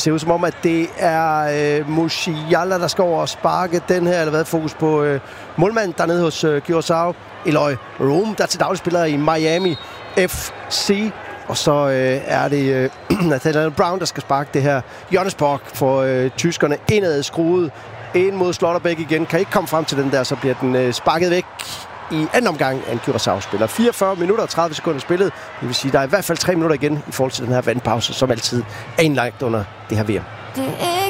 Det ser ud som om, at det er Musiala, der skal over og sparke den her, eller hvad, fokus på målmanden dernede hos Curaçao. Eloy Room, der er til daglig spiller i Miami FC. Og så er det Nathaniel Brown, der skal sparke det her. Jonas Bock for tyskerne indad skruet ind mod Slotterbeck igen. Kan ikke komme frem til den der, så bliver den sparket væk i anden omgang af en Curaçao-spiller. 44 minutter og 30 sekunder spillet. Det vil sige, der er i hvert fald 3 minutter igen i forhold til den her vandpause, som altid er indlagt under det her VM. Det er